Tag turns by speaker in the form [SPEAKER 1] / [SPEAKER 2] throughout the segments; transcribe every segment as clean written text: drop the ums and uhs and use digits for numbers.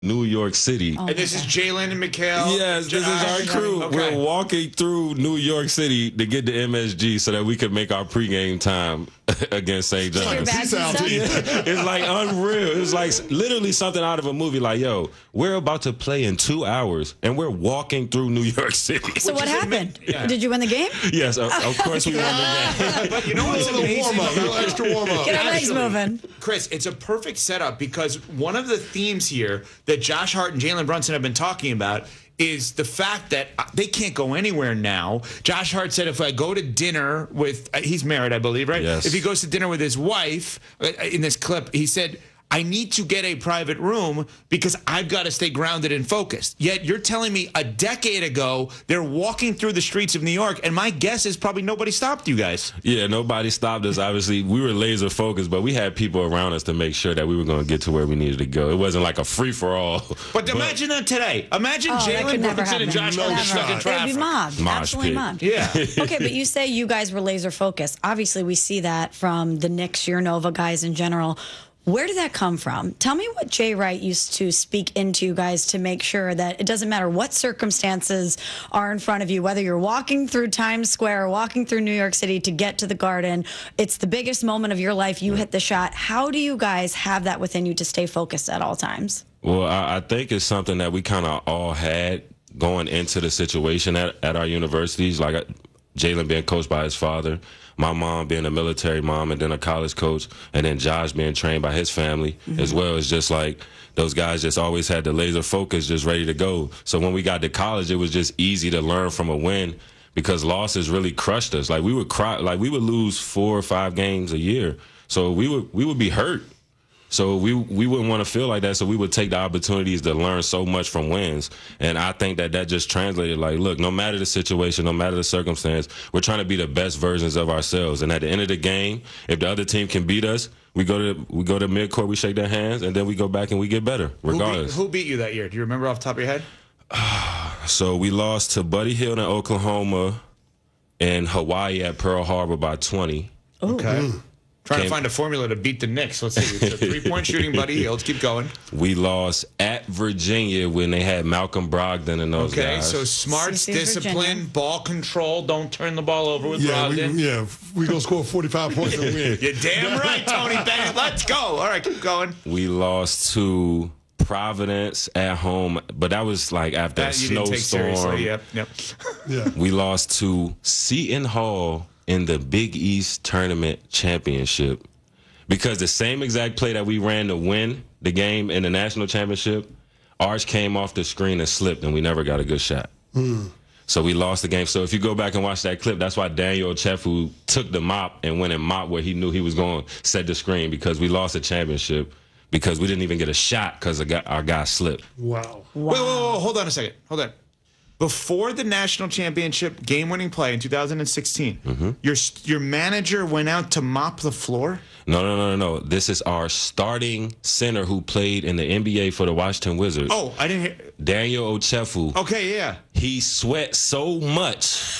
[SPEAKER 1] New York City.
[SPEAKER 2] Oh,
[SPEAKER 3] And this is Jalen and Mikhail.
[SPEAKER 1] Yes, this is our crew.
[SPEAKER 3] Okay.
[SPEAKER 1] We're walking through New York City to get to MSG so that we could make our pregame time against St.
[SPEAKER 2] Your
[SPEAKER 1] John's.
[SPEAKER 2] bags and stuff?
[SPEAKER 1] It's like unreal. It's like literally something out of a movie. Like, yo, we're about to play in 2 hours, and we're walking through New York City.
[SPEAKER 2] So what happened?
[SPEAKER 3] Yeah.
[SPEAKER 2] Did you win the game?
[SPEAKER 1] Yes, of course we won the game.
[SPEAKER 3] But you know what's
[SPEAKER 4] A little
[SPEAKER 3] amazing?
[SPEAKER 4] warm up, a little extra warm up.
[SPEAKER 2] Get our legs moving.
[SPEAKER 3] Chris, it's a perfect setup because one of the themes here that Josh Hart and Jalen Brunson have been talking about is the fact that they can't go anywhere now. Josh Hart said if I go to dinner with, he's married, I believe, right?
[SPEAKER 1] Yes.
[SPEAKER 3] If he goes to dinner with his wife, in this clip, he said, I need to get a private room because I've got to stay grounded and focused. Yet you're telling me a decade ago they're walking through the streets of New York, and my guess is probably nobody stopped you guys.
[SPEAKER 1] Yeah, nobody stopped us. Obviously, we were laser focused, but we had people around us to make sure that we were going to get to where we needed to go. It wasn't like a free for all.
[SPEAKER 3] But imagine that today. Imagine
[SPEAKER 2] That
[SPEAKER 3] Jalen
[SPEAKER 2] could never
[SPEAKER 3] Brunson and
[SPEAKER 2] happen.
[SPEAKER 3] Josh Hart stuck in
[SPEAKER 2] Never. They'd
[SPEAKER 3] traffic.
[SPEAKER 2] be mobbed.
[SPEAKER 1] Mosh
[SPEAKER 2] Absolutely
[SPEAKER 1] pit.
[SPEAKER 2] mobbed.
[SPEAKER 3] Yeah.
[SPEAKER 2] Okay, but you say you guys were laser focused. Obviously, we see that from the Knicks, your Nova guys in general. Where did that come from? Tell me what Jay Wright used to speak into you guys to make sure that it doesn't matter what circumstances are in front of you, whether you're walking through Times Square or walking through New York City to get to the Garden, it's the biggest moment of your life. You hit the shot. How do you guys have that within you to stay focused at all times?
[SPEAKER 1] Well, I think it's something that we kind of all had going into the situation at our universities, like Jalen being coached by his father, my mom being a military mom and then a college coach, and then Josh being trained by his family as well. It's just like those guys just always had the laser focus just ready to go. So when we got to college, it was just easy to learn from a win because losses really crushed us. Like we would cry, like we would lose 4 or 5 games a year. So we would be hurt. So we wouldn't want to feel like that. So we would take the opportunities to learn so much from wins. And I think that just translated like, look, no matter the situation, no matter the circumstance, we're trying to be the best versions of ourselves. And at the end of the game, if the other team can beat us, we go to midcourt, we shake their hands, and then we go back and we get better, regardless.
[SPEAKER 3] Who beat you that year? Do you remember off the top of your head?
[SPEAKER 1] So we lost to Buddy Hield in Oklahoma and Hawaii at Pearl Harbor by 20.
[SPEAKER 3] Okay. Trying to find a formula to beat the Knicks. Let's see. It's a 3-point shooting, Buddy Hield. Let's keep going.
[SPEAKER 1] We lost at Virginia when they had Malcolm Brogdon and those guys.
[SPEAKER 3] So smarts,
[SPEAKER 2] CC
[SPEAKER 3] discipline,
[SPEAKER 2] Virginia.
[SPEAKER 3] ball control. Don't turn the ball over with
[SPEAKER 4] Yeah,
[SPEAKER 3] Brogdon.
[SPEAKER 4] we gonna score 45 points and win.
[SPEAKER 3] You're damn right, Tony Bennett. Let's go. All right, keep going.
[SPEAKER 1] We lost to Providence at home, but that was like after a
[SPEAKER 3] That you didn't take
[SPEAKER 1] snowstorm.
[SPEAKER 3] seriously. Yep.
[SPEAKER 4] Yeah.
[SPEAKER 1] We lost to Seton Hall in the Big East Tournament Championship because the same exact play that we ran to win the game in the national championship, Arch came off the screen and slipped, and we never got a good shot. So we lost the game. So if you go back and watch that clip, that's why Daniel Ochefu took the mop and went and mopped where he knew he was going, set the screen, because we lost the championship because we didn't even get a shot because our guy slipped.
[SPEAKER 4] Wow.
[SPEAKER 3] Wait, hold on a second. Hold on. Before the national championship game-winning play in 2016, your manager went out to mop the floor?
[SPEAKER 1] No. This is our starting center who played in the NBA for the Washington Wizards.
[SPEAKER 3] Oh, I didn't hear.
[SPEAKER 1] Daniel Ochefu.
[SPEAKER 3] Okay, yeah.
[SPEAKER 1] He sweat so much.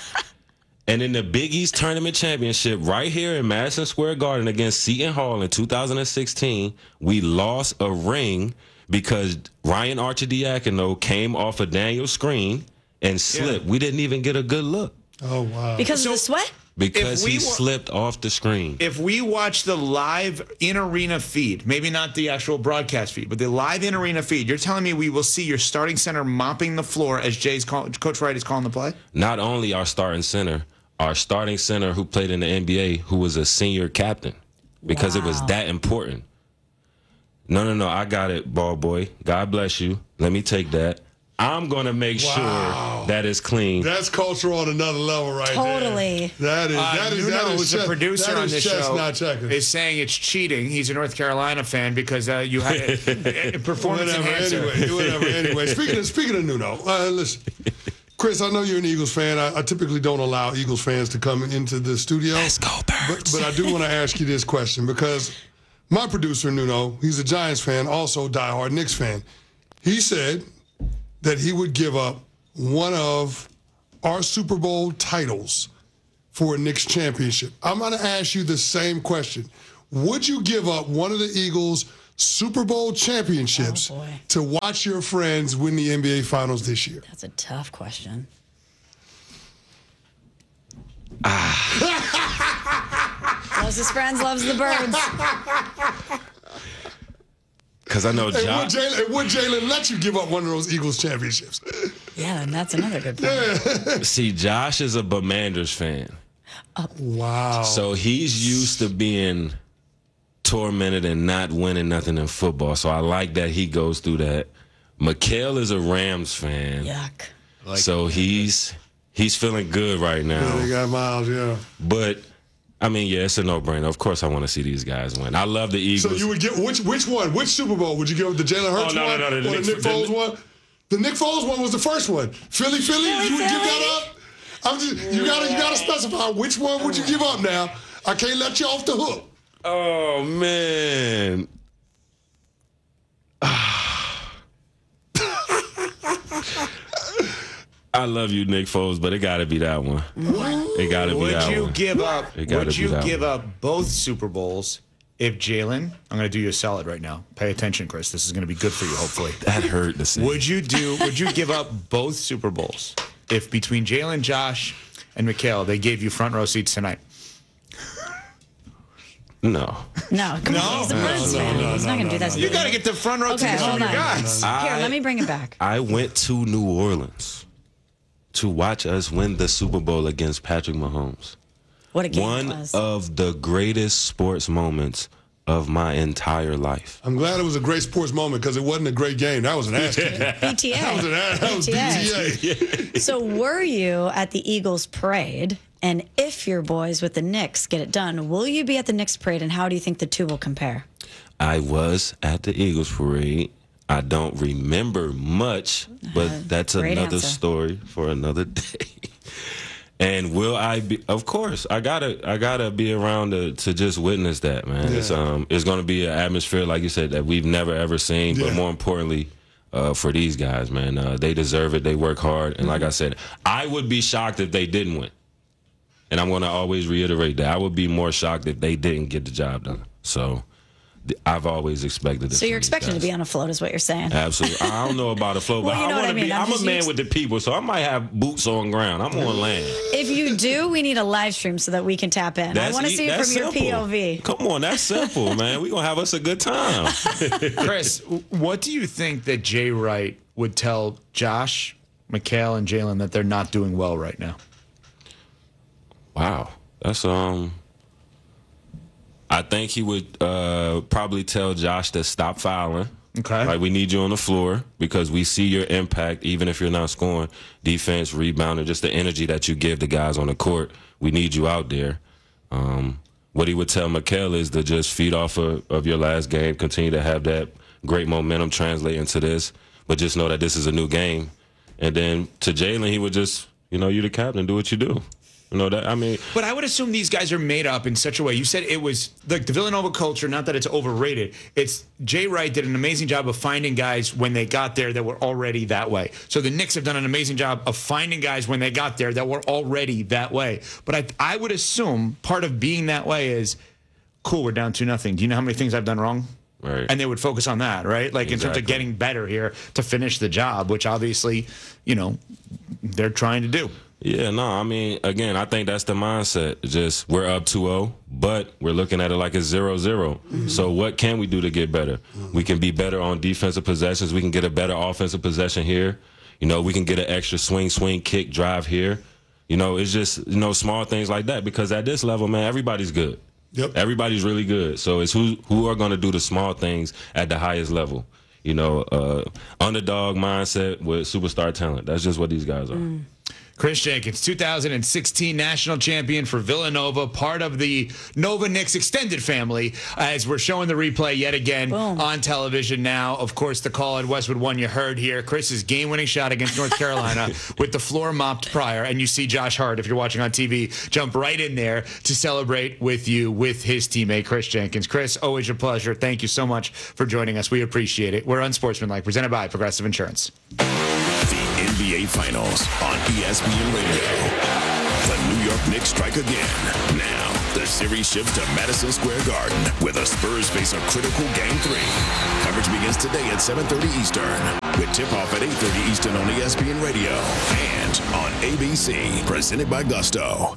[SPEAKER 1] And in the Big East Tournament Championship right here in Madison Square Garden against Seton Hall in 2016, we lost a ring because Ryan Arcidiacono came off a Daniel screen and slipped. We didn't even get a good look
[SPEAKER 4] Oh, wow.
[SPEAKER 2] Because of the sweat?
[SPEAKER 1] because
[SPEAKER 3] If we
[SPEAKER 1] he
[SPEAKER 3] were-
[SPEAKER 1] slipped off the screen.
[SPEAKER 3] If we watch the live in-arena feed, maybe not the actual broadcast feed, but the live in-arena feed, you're telling me we will see your starting center mopping the floor as Coach Wright is calling the play?
[SPEAKER 1] Not only our starting center who played in the NBA, who was a senior captain, because it was
[SPEAKER 2] Wow.
[SPEAKER 1] that important. No, I got it, ball boy. God bless you. Let me take that. I'm going to make sure that it's clean.
[SPEAKER 4] That's culture on another level right
[SPEAKER 2] Totally.
[SPEAKER 4] there. That is
[SPEAKER 3] Nuno, who's the producer on this show,
[SPEAKER 4] chestnut checkers.
[SPEAKER 3] is saying it's cheating. He's a North Carolina fan because you had a performance enhancer.
[SPEAKER 4] Anyway. Speaking of Nuno, listen, Chris, I know you're an Eagles fan. I typically don't allow Eagles fans to come into the studio.
[SPEAKER 1] Let's go, Birds.
[SPEAKER 4] But I do want to ask you this question because my producer, Nuno, he's a Giants fan, also a diehard Knicks fan. He said that he would give up one of our Super Bowl titles for a Knicks championship. I'm going to ask you the same question. Would you give up one of the Eagles' Super Bowl championships
[SPEAKER 2] Oh, boy.
[SPEAKER 4] to watch your friends win the NBA Finals this year?
[SPEAKER 2] That's a tough question. Loves his friends, loves the birds.
[SPEAKER 1] Because I know
[SPEAKER 4] And
[SPEAKER 1] Josh.
[SPEAKER 4] would Jalen let you give up one of those Eagles championships?
[SPEAKER 2] Yeah, and that's another good point.
[SPEAKER 1] See, Josh is a Commanders fan.
[SPEAKER 4] Wow.
[SPEAKER 1] So he's used to being tormented and not winning nothing in football. So I like that he goes through that. Mikhail is a Rams fan.
[SPEAKER 2] Yuck.
[SPEAKER 1] So he's feeling good right now.
[SPEAKER 4] They got Miles, yeah.
[SPEAKER 1] But I mean, yeah, it's a no-brainer. Of course I want to see these guys win. I love the Eagles.
[SPEAKER 4] So you would get which one? Which Super Bowl would you give the Jalen Hurts
[SPEAKER 1] no,
[SPEAKER 4] one
[SPEAKER 1] no,
[SPEAKER 4] or the Nick Foles one? The Nick Foles one was the first one. Philly, you would give that up? You gotta specify which one would you give up now. I can't let you off the hook.
[SPEAKER 1] Oh, man. I love you, Nick Foles, but it got to be that one. It got to be that
[SPEAKER 3] Would you
[SPEAKER 1] one.
[SPEAKER 3] give up?
[SPEAKER 1] It gotta
[SPEAKER 3] Would
[SPEAKER 1] be
[SPEAKER 3] you
[SPEAKER 1] that
[SPEAKER 3] give
[SPEAKER 1] one.
[SPEAKER 3] up both Super Bowls if Jalen? I'm going to do you a solid right now. Pay attention, Chris. This is going to be good for you, hopefully.
[SPEAKER 1] That hurt to see.
[SPEAKER 3] Would you give up both Super Bowls if between Jalen, Josh, and Mikhail they gave you front row seats tonight?
[SPEAKER 1] No.
[SPEAKER 2] No, come on. He's a Birds fan. He's not going to do that.
[SPEAKER 3] You got to get the front row
[SPEAKER 2] Okay,
[SPEAKER 3] tickets from
[SPEAKER 2] hold
[SPEAKER 3] your
[SPEAKER 2] on.
[SPEAKER 3] guys.
[SPEAKER 2] Here, let me bring it back.
[SPEAKER 1] I went to New Orleans to watch us win the Super Bowl against Patrick Mahomes.
[SPEAKER 2] What a game
[SPEAKER 1] One
[SPEAKER 2] it was.
[SPEAKER 1] of the greatest sports moments of my entire life.
[SPEAKER 4] I'm glad it was a great sports moment because it wasn't a great game. That was an ass kicking.
[SPEAKER 2] PTA.
[SPEAKER 4] That was PTA.
[SPEAKER 2] So were you at the Eagles parade? And if your boys with the Knicks get it done, will you be at the Knicks parade? And how do you think the two will compare?
[SPEAKER 1] I was at the Eagles parade. I don't remember much, but that's
[SPEAKER 2] great
[SPEAKER 1] another
[SPEAKER 2] answer.
[SPEAKER 1] story for another day. And will I be? Of course, I gotta be around to just witness that, man.
[SPEAKER 4] Yeah.
[SPEAKER 1] It's gonna be an atmosphere, like you said, that we've never ever seen. But
[SPEAKER 4] Yeah.
[SPEAKER 1] more importantly, for these guys, man, they deserve it. They work hard, and like I said, I would be shocked if they didn't win. And I'm gonna always reiterate that I would be more shocked if they didn't get the job done. So I've always expected it.
[SPEAKER 2] So you're expecting to be on a float, is what you're saying.
[SPEAKER 1] Absolutely. I don't know about a float,
[SPEAKER 2] Well,
[SPEAKER 1] but
[SPEAKER 2] you know
[SPEAKER 1] I
[SPEAKER 2] what
[SPEAKER 1] want
[SPEAKER 2] I
[SPEAKER 1] to
[SPEAKER 2] mean.
[SPEAKER 1] be.
[SPEAKER 2] I'm
[SPEAKER 1] I'm a
[SPEAKER 2] just
[SPEAKER 1] man
[SPEAKER 2] used-
[SPEAKER 1] with the people, so I might have boots on ground. I'm on land.
[SPEAKER 2] If you do, we need a live stream so that we can tap in. I want to see it
[SPEAKER 1] that's
[SPEAKER 2] from your
[SPEAKER 1] simple.
[SPEAKER 2] POV.
[SPEAKER 1] Come on, that's simple, man. We're going to have us a good time.
[SPEAKER 3] Chris, what do you think that Jay Wright would tell Josh, Mikhail, and Jalen that they're not doing well right now?
[SPEAKER 1] Wow. That's I think he would probably tell Josh to stop fouling.
[SPEAKER 3] Okay.
[SPEAKER 1] Like, we need you on the floor because we see your impact, even if you're not scoring. Defense, rebounding, just the energy that you give the guys on the court. We need you out there. What he would tell Mikhail is to just feed off of your last game, continue to have that great momentum translate into this, but just know that this is a new game. And then to Jalen, he would just, you're the captain, do what you do.
[SPEAKER 3] But I would assume these guys are made up in such a way. You said it was like the Villanova culture, not that it's overrated. It's Jay Wright did an amazing job of finding guys when they got there that were already that way. So the Knicks have done an amazing job of finding guys when they got there that were already that way. But I would assume part of being that way is, cool, we're down 2-0. Do you know how many things I've done wrong?
[SPEAKER 1] Right.
[SPEAKER 3] And they would focus on that, right? Like in terms of
[SPEAKER 1] Exactly.
[SPEAKER 3] getting better here to finish the job, which obviously, they're trying to do.
[SPEAKER 1] Yeah, no, again, I think that's the mindset. Just we're up 2-0, but we're looking at it like it's 0-0.
[SPEAKER 2] Mm-hmm.
[SPEAKER 1] So what can we do to get better? We can be better on defensive possessions. We can get a better offensive possession here. We can get an extra swing, kick, drive here. It's just, small things like that because at this level, man, everybody's good.
[SPEAKER 4] Yep.
[SPEAKER 1] Everybody's really good. So it's who are going to do the small things at the highest level. Underdog mindset with superstar talent. That's just what these guys are.
[SPEAKER 3] Chris Jenkins, 2016 national champion for Villanova, part of the Nova Knicks extended family, as we're showing the replay yet again
[SPEAKER 2] Boom.
[SPEAKER 3] on television now. Of course, the call at Westwood One you heard here. Chris's game-winning shot against North Carolina with the floor mopped prior, and you see Josh Hart, if you're watching on TV, jump right in there to celebrate with you with his teammate, Chris Jenkins. Chris, always a pleasure. Thank you so much for joining us. We appreciate it. We're Unsportsmanlike, presented by Progressive Insurance.
[SPEAKER 5] The NBA Finals on ESPN Radio. The New York Knicks strike again now. The series shifts to Madison Square Garden, where the Spurs face a critical Game 3. Coverage begins today at 7:30 Eastern, with tip-off at 8:30 Eastern on ESPN Radio and on ABC, presented by Gusto.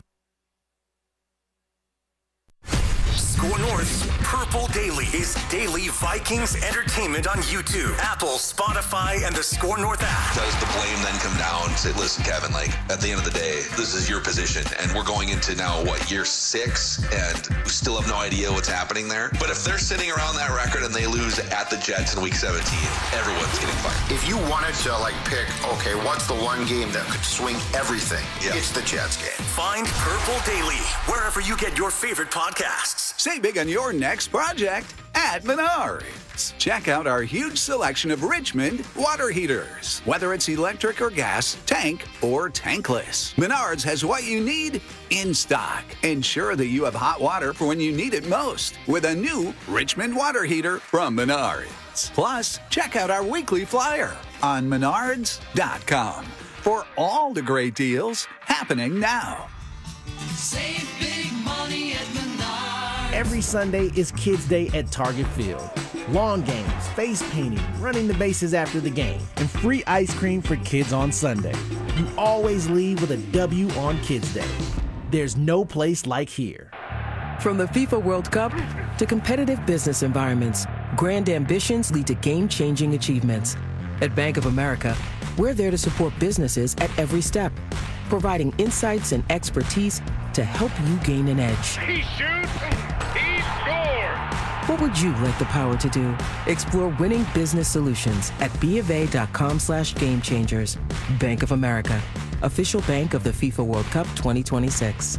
[SPEAKER 6] Score North's Purple Daily is daily Vikings entertainment on YouTube, Apple, Spotify, and the Score North app.
[SPEAKER 7] Does the blame then come down to, listen, Kevin, like, at the end of the day, this is your position, and we're going into now, year 6, and we still have no idea what's happening there? But if they're sitting around that record and they lose at the Jets in Week 17, everyone's getting fired.
[SPEAKER 8] If you wanted to, pick, okay, what's the one game that could swing everything? Yeah. It's the Jets game.
[SPEAKER 6] Find Purple Daily wherever you get your favorite podcasts.
[SPEAKER 9] Save big on your next project at Menards. Check out our huge selection of Richmond water heaters. Whether it's electric or gas, tank or tankless, Menards has what you need in stock. Ensure that you have hot water for when you need it most with a new Richmond water heater from Menards. Plus, check out our weekly flyer on menards.com for all the great deals happening now.
[SPEAKER 10] Save big money at Menards.
[SPEAKER 11] Every Sunday is Kids Day at Target Field. Lawn games, face painting, running the bases after the game, and free ice cream for kids on Sunday. You always leave with a W on Kids Day. There's no place like here.
[SPEAKER 12] From the FIFA World Cup to competitive business environments, grand ambitions lead to game-changing achievements. At Bank of America, we're there to support businesses at every step, providing insights and expertise to help you gain an edge.
[SPEAKER 10] He shoots, he scores!
[SPEAKER 12] What would you like the power to do? Explore winning business solutions at BofA.com/gamechangers. Bank of America, official bank of the FIFA World Cup 2026.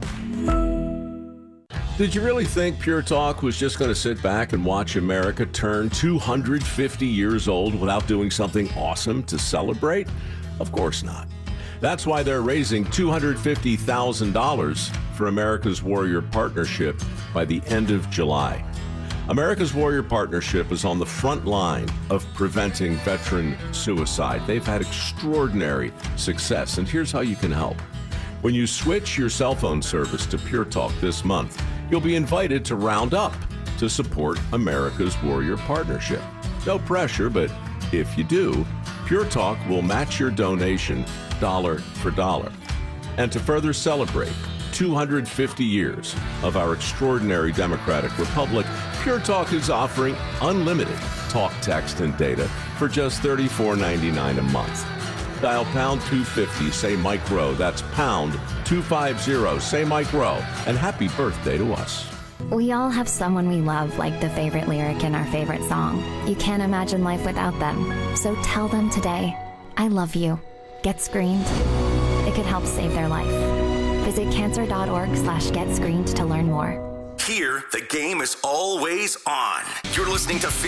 [SPEAKER 13] Did you really think Pure Talk was just going to sit back and watch America turn 250 years old without doing something awesome to celebrate? Of course not. That's why they're raising $250,000 for America's Warrior Partnership by the end of July. America's Warrior Partnership is on the front line of preventing veteran suicide. They've had extraordinary success, and here's how you can help. When you switch your cell phone service to Pure Talk this month, you'll be invited to round up to support America's Warrior Partnership. No pressure, but if you do, Pure Talk will match your donation dollar for dollar. And to further celebrate 250 years of our extraordinary democratic republic, Pure Talk is offering unlimited talk, text, and data for just $34.99 a month. Dial pound 250, say Mike Rowe. That's pound 250, say Mike Rowe. And happy birthday to us.
[SPEAKER 14] We all have someone we love, like the favorite lyric in our favorite song. You can't imagine life without them. So tell them today, I love you. Get screened. It could help save their life. Visit cancer.org/getscreened to learn more.
[SPEAKER 6] Here, the game is always on. You're listening to